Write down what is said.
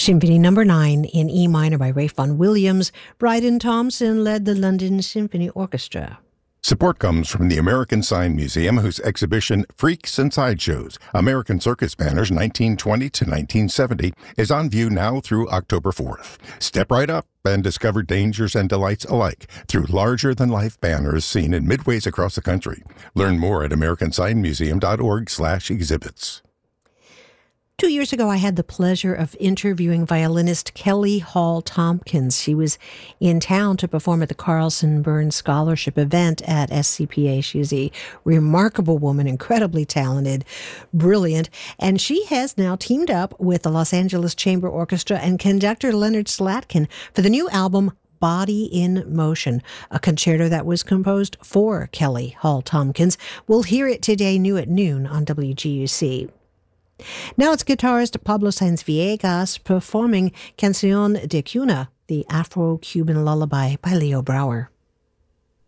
Symphony No. 9 in E minor by Ralph Vaughan Williams. Bryden Thompson led the London Symphony Orchestra. Support comes from the American Sign Museum, whose exhibition Freaks and Sideshows, American Circus Banners 1920 to 1970, is on view now through October 4th. Step right up and discover dangers and delights alike through larger-than-life banners seen in midways across the country. Learn more at americansignmuseum.org/exhibits. 2 years ago, I had the pleasure of interviewing violinist Kelly Hall Tompkins. She was in town to perform at the Carlson Burns Scholarship event at SCPA. She's a remarkable woman, incredibly talented, brilliant, and she has now teamed up with the Los Angeles Chamber Orchestra and conductor Leonard Slatkin for the new album Body in Motion, a concerto that was composed for Kelly Hall Tompkins. We'll hear it today, new at noon on WGUC. Now it's guitarist Pablo Saenz Villegas performing Canción de Cuna, the Afro-Cuban lullaby by Leo Brouwer.